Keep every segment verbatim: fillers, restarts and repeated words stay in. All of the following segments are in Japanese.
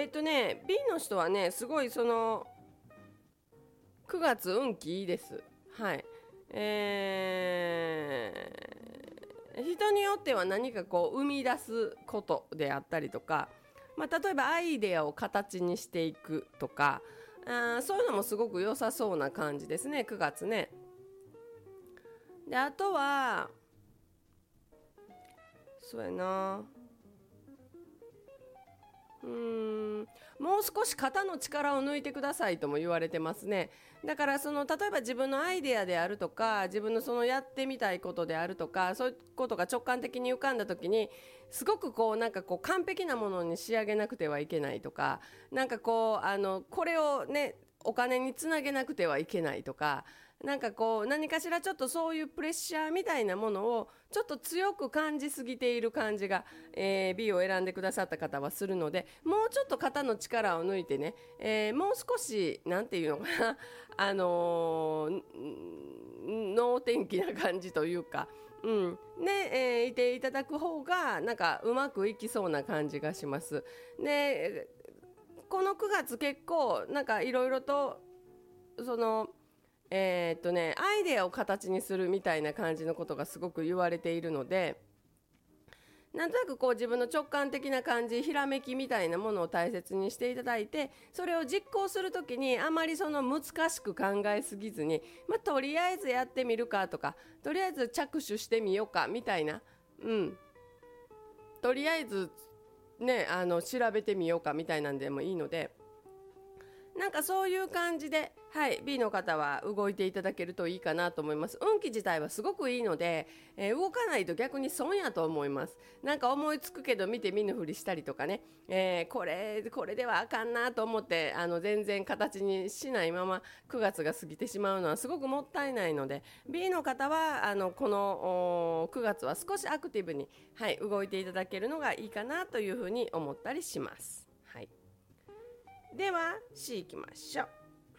えっとね B の人はねすごいそのくがつ運気いいです。はい。えー、人によっては何かこう生み出すことであったりとか、まあ、例えばアイデアを形にしていくとか、あそういうのもすごく良さそうな感じですね、くがつね。であとはそうやな、うーんもう少し肩の力を抜いてくださいとも言われてますね。だからその例えば自分のアイデアであるとか自分のそのやってみたいことであるとかそういうことが直感的に浮かんだ時にすごくこうなんかこう完璧なものに仕上げなくてはいけないとか、なんかこうあのこれをねお金につなげなくてはいけないとか、なんかこう何かしらちょっとそういうプレッシャーみたいなものをちょっと強く感じすぎている感じが、えー、B を選んでくださった方はするので、もうちょっと肩の力を抜いてね、えー、もう少しなんていうのかなあのー、能天気な感じというか、うんねえー、いていただく方がなんかうまくいきそうな感じがします。でこのくがつ結構なんかいろいろとそのえーっとねアイデアを形にするみたいな感じのことがすごく言われているので、なんとなくこう自分の直感的な感じひらめきみたいなものを大切にしていただいて、それを実行するときにあまりその難しく考えすぎずに、まあ、とりあえずやってみるかとかとりあえず着手してみようかみたいな、うんとりあえずね、あの調べてみようかみたいなんでもいいので、なんかそういう感じで、はい、B の方は動いていただけるといいかなと思います。運気自体はすごくいいので、えー動かないと逆に損やと思います。なんか思いつくけど見て見ぬふりしたりとかね、えーこれこれではあかんなと思ってあの全然形にしないままくがつが過ぎてしまうのはすごくもったいないので、 B の方はあのこのおくがつは少しアクティブに、はい、動いていただけるのがいいかなというふうに思ったりします。はい、では C いきましょう。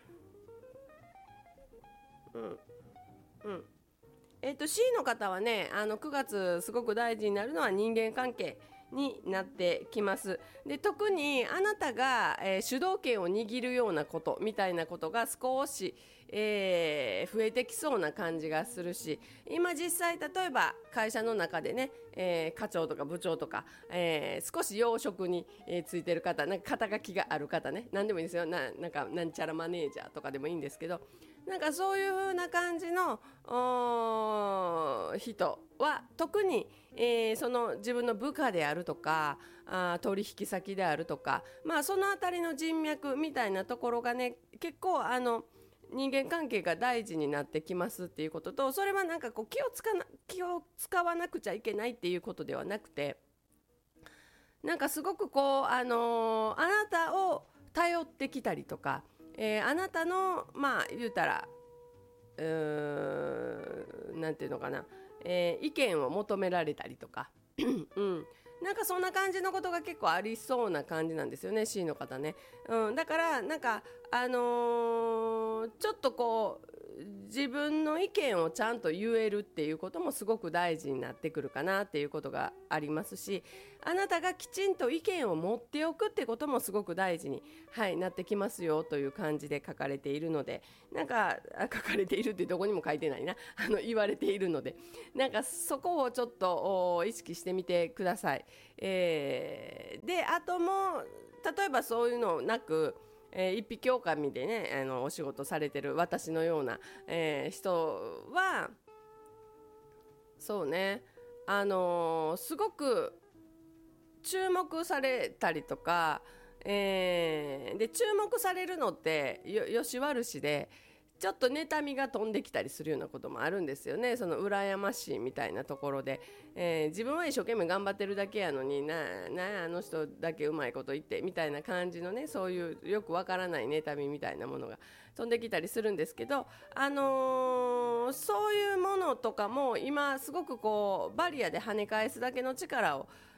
うんうんえっと C の方はね、あのくがつすごく大事になるのは人間関係になってきます。で特にあなたが、えー主導権を握るようなことみたいなことが少し、えー増えてきそうな感じがするし、今実際例えば会社の中でね、えー課長とか部長とか、えー少し要職に、えーついてる方、なんか肩書きがある方ね、何でもいいですよ。ななんかなんちゃらマネージャーとかでもいいんですけど、なんかそういう風な感じのおー人は特に、えーその自分の部下であるとかあー取引先であるとか、まあ、そのあたりの人脈みたいなところがね結構あの人間関係が大事になってきますっていうことと、それはなんかこう気をつかな気を使わなくちゃいけないっていうことではなくて、なんかすごくこう、あのーあなたを頼ってきたりとか、えーあなたのまあ言うたらうーんなんていうのかな、えー意見を求められたりとか、うん、なんかそんな感じのことが結構ありそうな感じなんですよね C の方ね、うん、だからなんかあのーちょっとこう自分の意見をちゃんと言えるっていうこともすごく大事になってくるかなっていうことがありますし、あなたがきちんと意見を持っておくってこともすごく大事に、はい、なってきますよという感じで書かれているので、なんかあ書かれているってどこにも書いてないな、あの言われているので、なんかそこをちょっとお意識してみてください。えーであとも例えばそういうのなく、えー一匹狼でねあのお仕事されてる私のような、えー人はそうね、あのーすごく注目されたりとか、えーで注目されるのってよよし悪しでちょっと妬みが飛んできたりするようなこともあるんですよね。その羨ましいみたいなところで、えー自分は一生懸命頑張ってるだけやのにななあの人だけうまいこと言ってみたいな感じのね、そういうよくわからない妬みみたいなものが飛んできたりするんですけど、あのーそういうものとかも今すごくこうバリアで跳ね返すだけの力を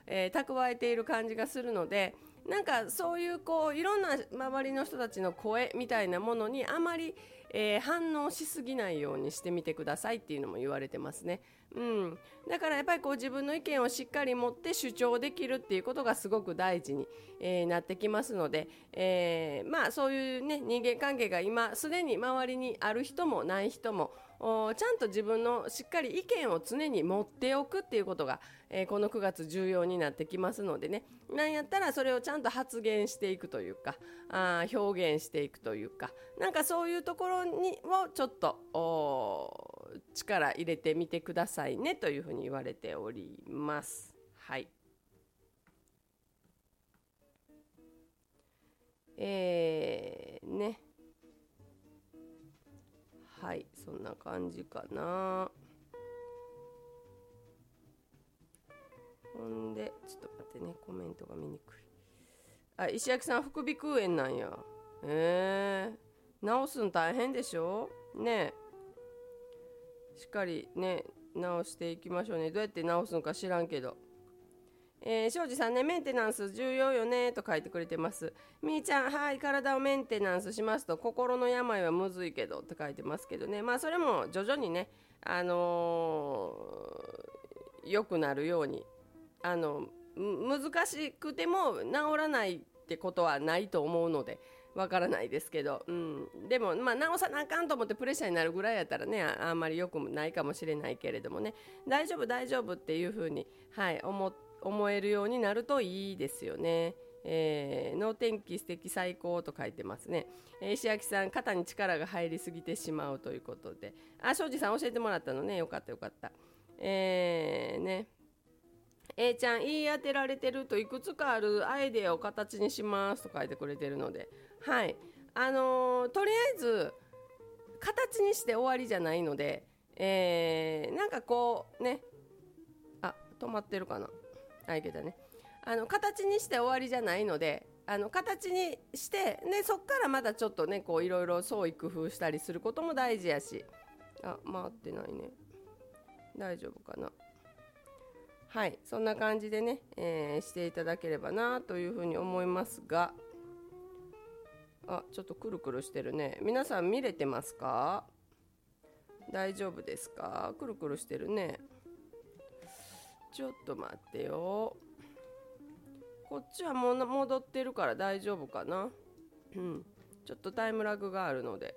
えー、蓄えている感じがするので、なんかそういうこういろんな周りの人たちの声みたいなものにあまり、えー、反応しすぎないようにしてみてくださいっていうのも言われてますね。うん、だからやっぱりこう自分の意見をしっかり持って主張できるっていうことがすごく大事に、えー、なってきますので、えー、まあそういうね人間関係が今すでに周りにある人もない人もちゃんと自分のしっかり意見を常に持っておくっていうことが、えー、このくがつ重要になってきますのでね、なんやったらそれをちゃんと発言していくというか、あ表現していくというか、なんかそういうところにをちょっと力入れてみてくださいねというふうに言われております。はい。えー、ね。はい、そんな感じかな。ほんで、ちょっと待ってね、コメントが見にくい。あ、石焼さん、副鼻腔炎なんや。えー、治すん大変でしょねえ。しっかりね、治していきましょうね。どうやって治すのか知らんけど。えー、庄司さんね、メンテナンス重要よねと書いてくれてます。みーちゃん、はい、体をメンテナンスしますと心の病はむずいけどって書いてますけどね、まあそれも徐々にね、あのー、良くなるように、あの難しくても治らないってことはないと思うのでわからないですけど、うん、でも、まあ、治さなあかんと思ってプレッシャーになるぐらいやったらね あ, あんまり良くないかもしれないけれどもね、大丈夫大丈夫っていうふうに、はい、思って思えるようになるといいですよね。えー、能天気素敵最高と書いてますね。えー、石焼さん、肩に力が入りすぎてしまうということで、あ、庄司さん教えてもらったのね、よかったよかった。えー、ね A ちゃん、言い当てられてるといくつかあるアイデアを形にしますと書いてくれてるので、はい、あのー、とりあえず形にして終わりじゃないので、えー、なんかこうね、あ、止まってるかな、あ、いけたね。あの形にして終わりじゃないので、あの形にしてでそっからまたちょっとねこういろいろ創意工夫したりすることも大事やし、あ、回ってないね、大丈夫かな。はい、そんな感じでね、えー、していただければなというふうに思いますが、あ、ちょっとくるくるしてるね。皆さん見れてますか？大丈夫ですか？くるくるしてるね。ちょっと待ってよ。こっちはもう戻ってるから大丈夫かな。うん。ちょっとタイムラグがあるので。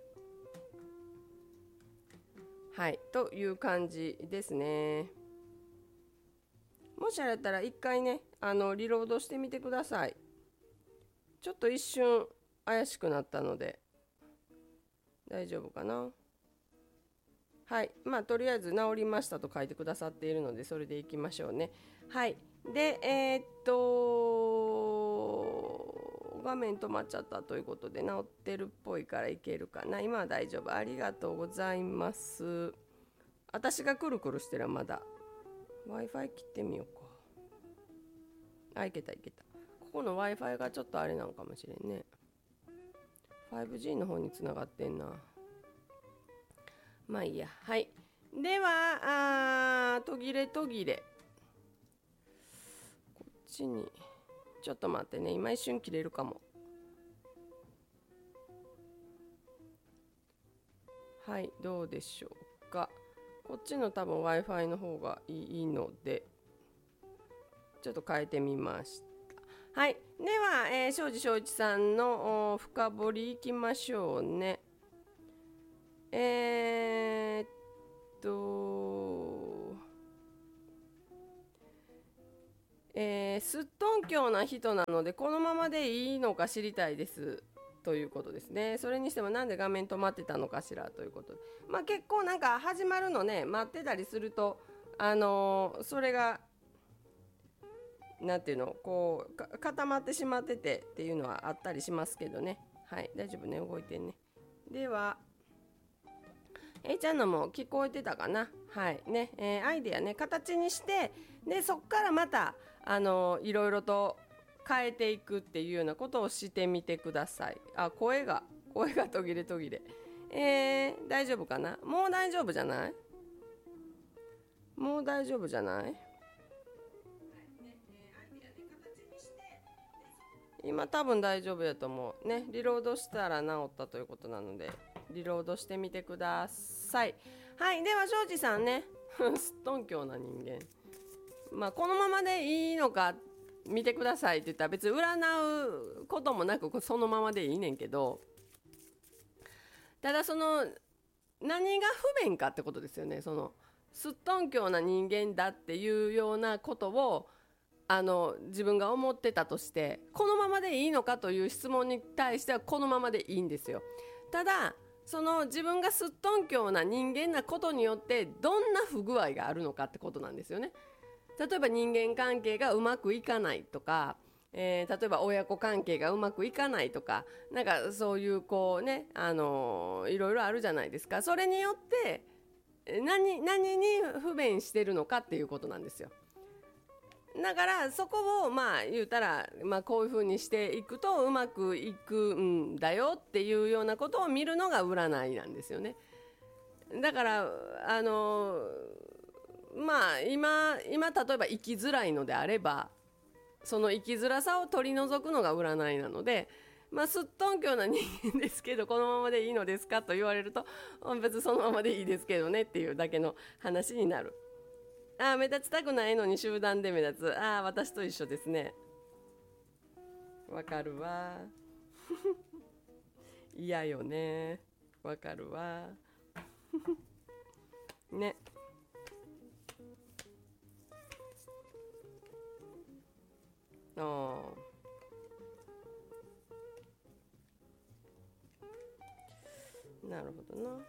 はい。という感じですね。もしあれだったら一回ね、あの、リロードしてみてください。ちょっと一瞬怪しくなったので。大丈夫かな。はい。まあ、とりあえず治りましたと書いてくださっているので、それでいきましょうね。はい。で、えー、っと、画面止まっちゃったということで、治ってるっぽいからいけるかな。今は大丈夫。ありがとうございます。私がくるくるしてるまだ。Wi-Fi 切ってみようか。あ、いけたいけた。ここの Wi-Fi がちょっとあれなんかもしれんね。ファイブジー の方につながってんな。まあいいや。はい。では、あ途切れ途切れ。こっちに。ちょっと待ってね。今一瞬切れるかも。はい。どうでしょうか。こっちの多分 Wi-Fi の方がいいので、ちょっと変えてみました。はい。では、えー、庄司正一さんの深掘りいきましょうね。えー、っと、えー、すっとんきょうな人なのでこのままでいいのか知りたいですということですね。それにしてもなんで画面止まってたのかしらということで、まあ結構なんか始まるのね待ってたりすると、あのー、それがなんていうのこう固まってしまっててっていうのはあったりしますけどね。はい、大丈夫ね、動いてんね。ではA ちゃんのも聞こえてたかな。はいね、えー、アイデアね形にして、でそっからまたあのー、いろいろと変えていくっていうようなことをしてみてください。あ、声が声が途切れ途切れ。えー、大丈夫かな。もう大丈夫じゃない。もう大丈夫じゃない。 今多分大丈夫やと思うね。リロードしたら治ったということなのでリロードしてみてください。はい、では庄司さんねすっとんきょうな人間、まあこのままでいいのか見てくださいって言ったら別に占うこともなくそのままでいいねんけど、ただその何が不便かってことですよね。そのすっとんきょうな人間だっていうようなことをあの自分が思ってたとしてこのままでいいのかという質問に対してはこのままでいいんですよ。ただその自分がすっとんきょうな人間なことによってどんな不具合があるのかってことなんですよね。例えば人間関係がうまくいかないとか、えー、例えば親子関係がうまくいかないとか、なんかそういうこうね、あのーいろいろあるじゃないですか。それによって何、何に不便してるのかっていうことなんですよ。だからそこをまあ言うたら、まあ、こういうふうにしていくとうまくいくんだよっていうようなことを見るのが占いなんですよね。だからあのまあ今今例えば生きづらいのであればその生きづらさを取り除くのが占いなので、まあ、すっとんきょうな人間ですけどこのままでいいのですかと言われると別にそのままでいいですけどねっていうだけの話になる。ああ目立ちたくないのに集団で目立つ。ああ私と一緒ですね。わかるわ嫌よね。わかるわね。ああなるほどな。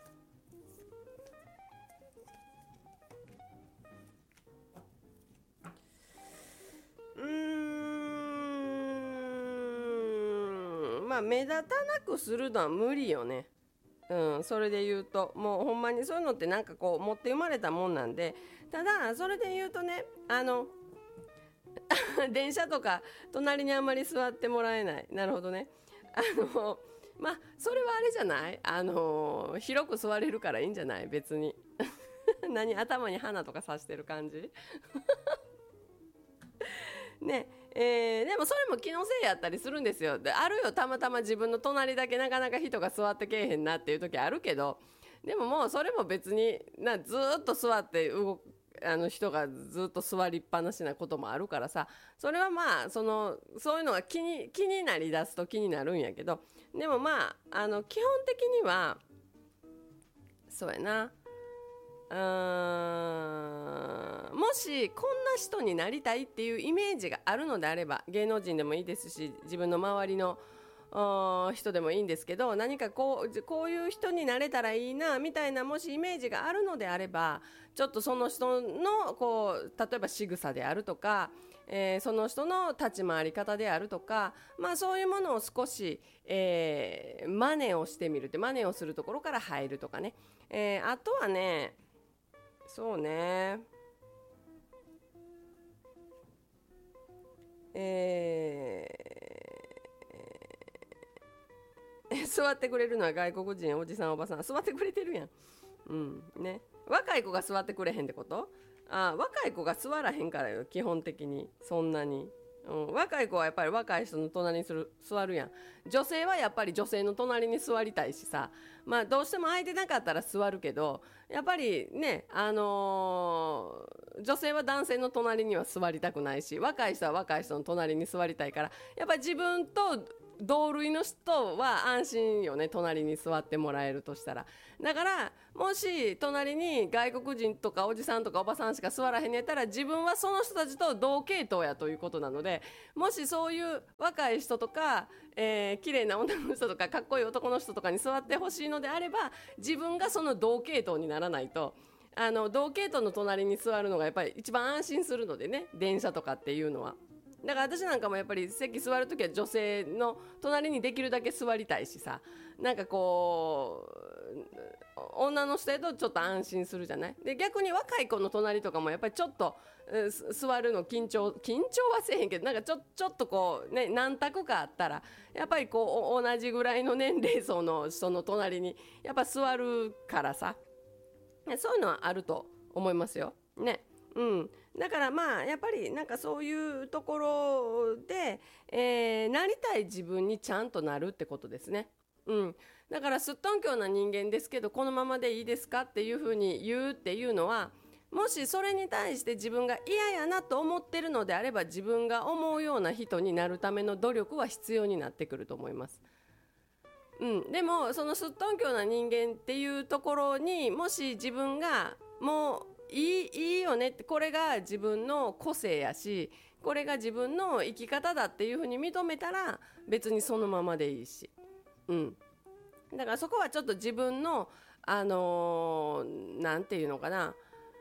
うーんまあ目立たなくするのは無理よね。うん、それで言うともうほんまにそういうのってなんかこう持って生まれたもんなんで、ただそれで言うとね、あの電車とか隣にあんまり座ってもらえない。なるほどね。あのまあそれはあれじゃない、あの広く座れるからいいんじゃない別に何頭に花とか刺してる感じね。えーでもそれも気のせいやったりするんですよ。であるよ、たまたま自分の隣だけなかなか人が座ってけえへんなっていう時あるけど、でももうそれも別になずーっと座って動くあの人がずっと座りっぱなしなこともあるからさ、それはまあそのそういうのが気に気になりだすと気になるんやけど、でもまああの基本的にはそうやな。うーんもしこんな人になりたいっていうイメージがあるのであれば、芸能人でもいいですし自分の周りのあー人でもいいんですけど、何かこうこういう人になれたらいいなみたいなもしイメージがあるのであれば、ちょっとその人のこう例えば仕草であるとか、えーその人の立ち回り方であるとか、まあそういうものを少し、えー真似をしてみるって、真似をするところから入るとかね、えーあとはね、そうね、えー座ってくれるのは外国人おじさんおばさん座ってくれてるやん。うんね。若い子が座ってくれへんってこと？あ、若い子が座らへんからよ基本的にそんなに。うん、若い子はやっぱり若い人の隣にする座るやん。女性はやっぱり女性の隣に座りたいしさ、まあどうしても空いてなかったら座るけど、やっぱりね、あのー女性は男性の隣には座りたくないし、若い人は若い人の隣に座りたいから、やっぱり自分と同類の人は安心よね、隣に座ってもらえるとしたら。だからもし隣に外国人とかおじさんとかおばさんしか座らへんやったら、自分はその人たちと同系統やということなので、もしそういう若い人とか、えー、綺麗な女の人とかかっこいい男の人とかに座ってほしいのであれば、自分がその同系統にならないと、あの同系統の隣に座るのがやっぱり一番安心するのでね、電車とかっていうのは。だから私なんかもやっぱり席座るときは女性の隣にできるだけ座りたいしさ、なんかこう女の人やとちょっと安心するじゃない。で逆に若い子の隣とかもやっぱりちょっと座るの緊張緊張はせえへんけど、なんかちょちょっとこうね、何択かあったらやっぱりこう同じぐらいの年齢層の人の隣にやっぱ座るからさ、そういうのはあると思いますよね。うん、だからまあやっぱりなんかそういうところで、ええー、なりたい自分にちゃんとなるってことですね。うん、だからすっとんきょうな人間ですけどこのままでいいですかっていうふうに言うっていうのは、もしそれに対して自分が嫌やなと思ってるのであれば、自分が思うような人になるための努力は必要になってくると思います。うん、でもそのすっとんきょうな人間っていうところにもし自分がもういい、いいよねって、これが自分の個性やしこれが自分の生き方だっていうふうに認めたら別にそのままでいいし、うん、だからそこはちょっと自分のあのー、なんていうのかな、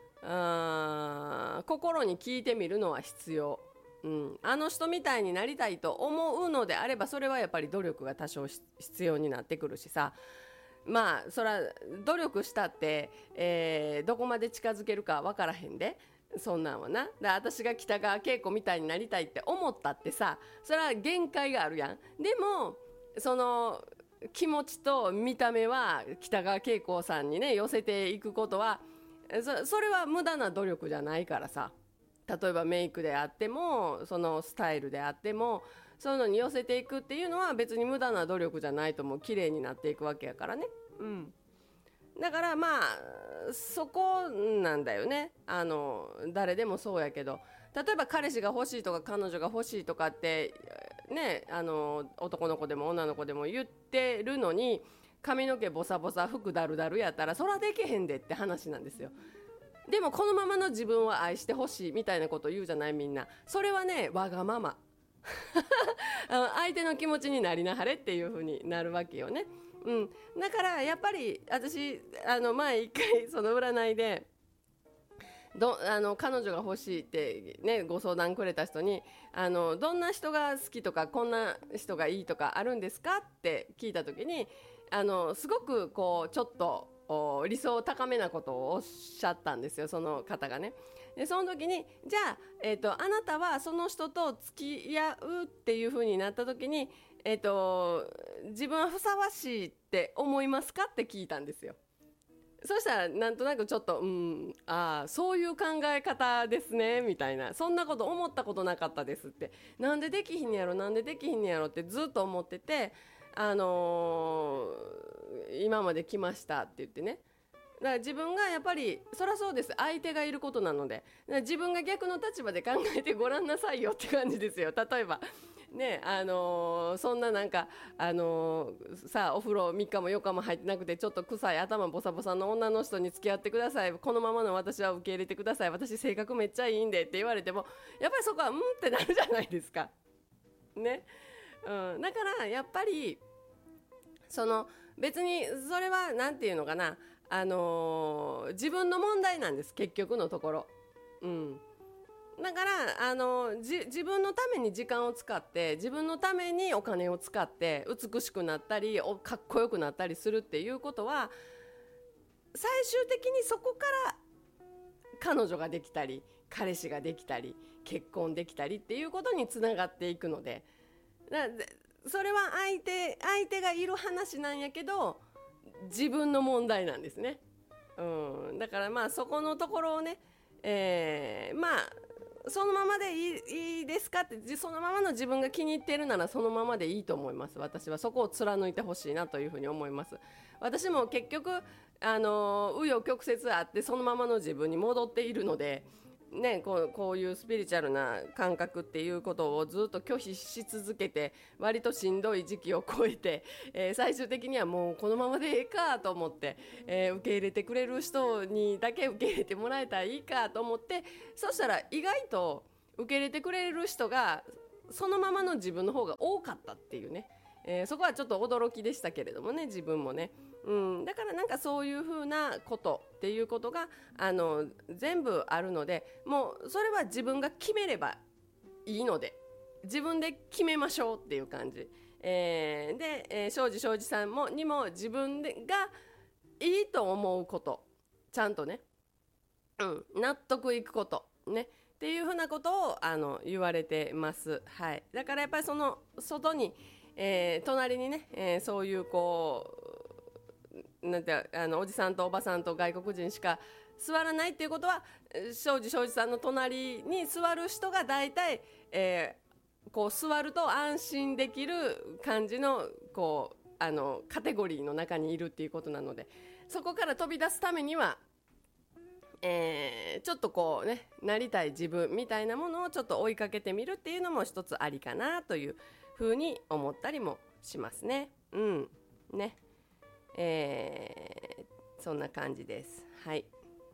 あ心に聞いてみるのは必要、うん、あの人みたいになりたいと思うのであればそれはやっぱり努力が多少必要になってくるしさ、まあそら努力したって、えー、どこまで近づけるか分からへんで、そんなんはな。だ私が北川景子みたいになりたいって思ったってさ、それは限界があるやん。でもその気持ちと見た目は北川景子さんにね寄せていくことは そ, それは無駄な努力じゃないからさ。例えばメイクであってもそのスタイルであってもそういうのに寄せていくっていうのは別に無駄な努力じゃないと思う。綺麗になっていくわけやからね。うん、だからまあそこなんだよね。あの誰でもそうやけど、例えば彼氏が欲しいとか彼女が欲しいとかってね、あの男の子でも女の子でも言ってるのに髪の毛ボサボサ服だるだるやったらそらできへんでって話なんですよ。でもこのままの自分を愛してほしいみたいなこと言うじゃないみんな。それはねわがままあの相手の気持ちになりなはれっていう風になるわけよね。うん、だからやっぱり私あの前一回その占いでどあの彼女が欲しいって、ね、ご相談くれた人にあのどんな人が好きとかこんな人がいいとかあるんですかって聞いた時にあのすごくこうちょっと理想高めなことをおっしゃったんですよ、その方がね。でその時にじゃあ、えーと、あなたはその人と付き合うっていう風になった時に、えーと、自分はふさわしいって思いますかって聞いたんですよ。そしたらなんとなくちょっとうんあそういう考え方ですねみたいな、そんなこと思ったことなかったですって、なんでできひんやろなんでできひんやろってずっと思ってて、あのー、今まで来ましたって言ってね。だから自分がやっぱりそりゃそうです、相手がいることなので、だから自分が逆の立場で考えてごらんなさいよって感じですよ。例えばね、あのー、そんななんか、あのー、さあお風呂みっかもよっかも入ってなくてちょっと臭い頭ボサボサの女の人に付き合ってください、このままの私は受け入れてください、私性格めっちゃいいんでって言われてもやっぱりそこはうんってなるじゃないですかね、うん、だからやっぱりその別にそれはなんていうのかな、あのー、自分の問題なんです結局のところ、うん、だからあのじ自分のために時間を使って自分のためにお金を使って美しくなったりおかっこよくなったりするっていうことは最終的にそこから彼女ができたり彼氏ができたり結婚できたりっていうことにつながっていくので、だそれは相手相手がいる話なんやけど自分の問題なんですね、うん、だからまあそこのところをね、えー、まあそのままでいい、いいですかって、そのままの自分が気に入っているならそのままでいいと思います。私はそこを貫いてほしいなというふうに思います。私も結局あの紆余曲折あってそのままの自分に戻っているのでね、こう、こういうスピリチュアルな感覚っていうことをずっと拒否し続けて割としんどい時期を超えて、えー、最終的にはもうこのままでええかと思って、えー、受け入れてくれる人にだけ受け入れてもらえたらいいかと思って、そしたら意外と受け入れてくれる人がそのままの自分の方が多かったっていうね、えー、そこはちょっと驚きでしたけれどもね、自分もね、うん、だからなんかそういう風なことっていうことがあの全部あるので、もうそれは自分が決めればいいので自分で決めましょうっていう感じ、えー、で、えー、庄司庄司さんもにも自分でがいいと思うことちゃんとね、うん、納得いくことねっていう風なことをあの言われてます、はい、だからやっぱりその外に、えー、隣にね、えー、そういうこうなんてあのおじさんとおばさんと外国人しか座らないっていうことは庄司庄司さんの隣に座る人が大体、えこう座ると安心できる感じのこうあのカテゴリーの中にいるっていうことなので、そこから飛び出すためには、えー、ちょっとこうねなりたい自分みたいなものをちょっと追いかけてみるっていうのも一つありかなというふうに思ったりもしますね。うんね、えー、そんな感じです。はい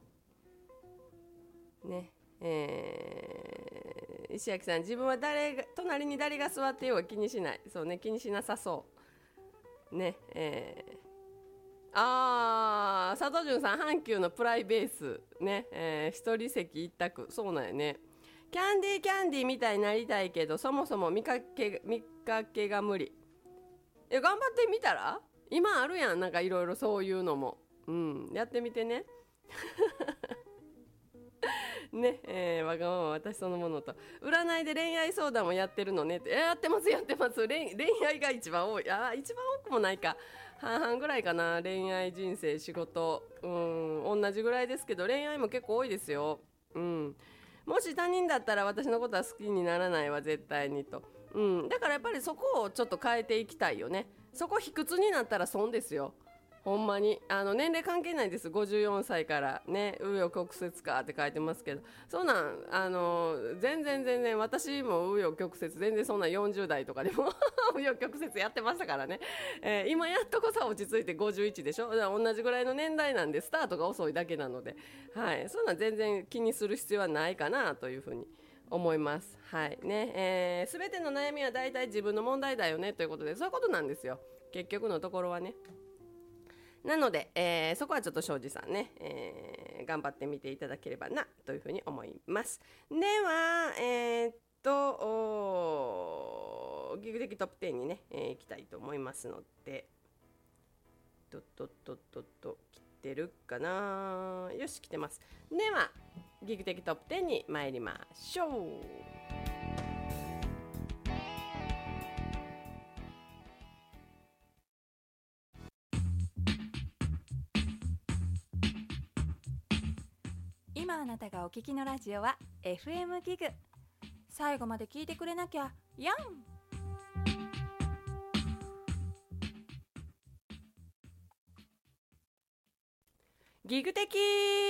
ね、えー、石焼さん、自分は誰が隣に誰が座ってようが気にしない。そうね、気にしなさそうね。えー、あー佐藤潤さん、阪急のプライベースね、えー、一人席一択、そうなんやね。キャンディーキャンディーみたいになりたいけど、そもそも見かけ見かけが無理。え頑張ってみたら、今あるやん、なんかいろいろそういうのも、うん、やってみてね。ね、えー、わがまま私そのものと、占いで恋愛相談もやってるのねって、えー、やってますやってます。恋恋愛が一番多い。あ一番多くもないか、半々ぐらいかな。恋愛人生仕事うん同じぐらいですけど、恋愛も結構多いですよ。うん、もし他人だったら私のことは好きにならないわ絶対にと、うん、だからやっぱりそこをちょっと変えていきたいよね。そこ卑屈になったら損ですよ。ほんまにあの年齢関係ないです。ごじゅうよんさいからね紆余曲折かって書いてますけど、そんなんあの全然全然私も紆余曲折全然そんなよんじゅう代とかでも紆余曲折やってましたからね、えー、今やっとこそ落ち着いてごじゅういちでしょ。だから同じぐらいの年代なんでスタートが遅いだけなので、はい、そんなん全然気にする必要はないかなというふうに思います。はいね、えー、全ての悩みは大体自分の問題だよねということで、そういうことなんですよ結局のところはね。なので、えー、そこはちょっと庄司さんね、えー、頑張ってみていただければなというふうに思います。では、えー、っとギグ的トップじゅうにね、えー、行きたいと思いますので、とっとっとっとっと来てるかな。よし来てます。ではギグ的トップじゅうに参りましょう。 今あなたがお聞きのラジオは エフエム ギグ。最後まで聞いてくれなきゃやん。 ギグ的